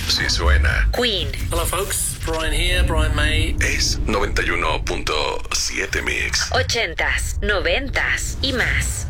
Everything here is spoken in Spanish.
Sí suena. Queen. Hello, folks. Brian here, Brian May. Es 91.7 Mix. 80s, 90s y más.